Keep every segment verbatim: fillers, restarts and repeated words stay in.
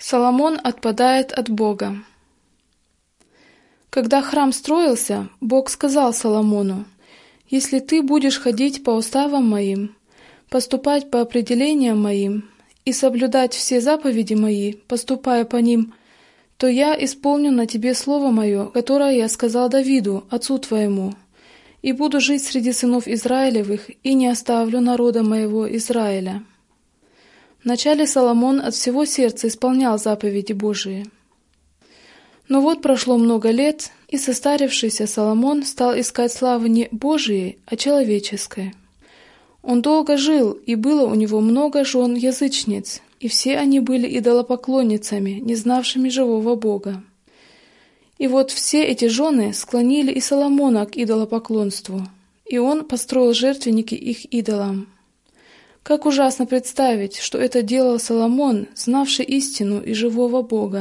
Соломон отпадает от Бога. Когда храм строился, Бог сказал Соломону: «Если ты будешь ходить по уставам моим, поступать по определениям моим и соблюдать все заповеди мои, поступая по ним, то я исполню на тебе слово мое, которое я сказал Давиду, отцу твоему, и буду жить среди сынов Израилевых, и не оставлю народа моего Израиля». Вначале Соломон от всего сердца исполнял заповеди Божии. Но вот прошло много лет, и состарившийся Соломон стал искать славы не Божией, а человеческой. Он долго жил, и было у него много жен-язычниц, и все они были идолопоклонницами, не знавшими живого Бога. И вот все эти жены склонили и Соломона к идолопоклонству, и он построил жертвенники их идолам. Как ужасно представить, что это делал Соломон, знавший истину и живого Бога.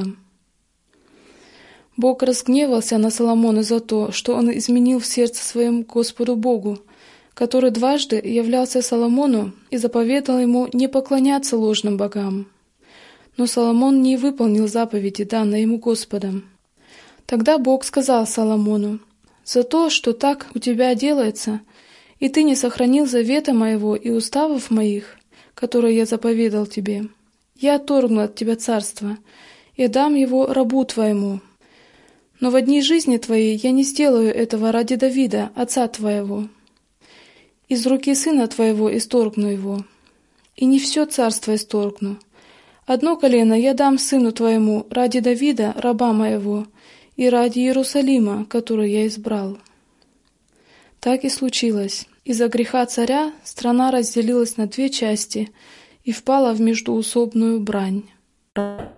Бог разгневался на Соломона за то, что он изменил в сердце своем Господу Богу, который дважды являлся Соломону и заповедал ему не поклоняться ложным богам. Но Соломон не выполнил заповеди, данные ему Господом. Тогда Бог сказал Соломону: «За то, что так у тебя делается, и ты не сохранил завета моего и уставов моих, которые я заповедал тебе, я отторгну от тебя царство и дам его рабу твоему. Но в дни жизни твоей я не сделаю этого ради Давида, отца твоего. Из руки сына твоего исторгну его, и не все царство исторгну. Одно колено я дам сыну твоему ради Давида, раба моего, и ради Иерусалима, который я избрал». Так и случилось. Из-за греха царя страна разделилась на две части и впала в междуусобную брань.